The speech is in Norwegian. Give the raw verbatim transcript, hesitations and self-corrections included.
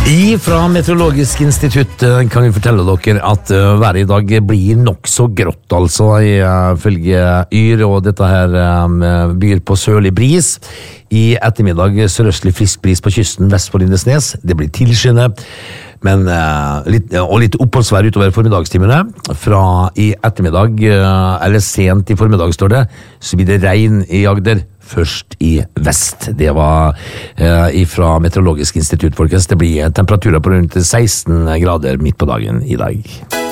I fra Meteorologisk institutt kan vi fortelle dere at uh, været i dag blir nok så grått, altså, ifølge uh, Yr, og dette her um, byr på sørlig bris. I ettermiddag sørøstlig frisk bris på kysten vest for Lindesnes. Det blir tilskyende, men uh, litt, og litt oppholdsvær utover formiddagstimene. Fra i ettermiddag, uh, eller sent i formiddag står det, så blir det regn i Agder. Først i vest. Det var eh, ifra Meteorologisk institutt, folkens. Det blir temperaturer på rundt seksten grader midt på dagen i dag.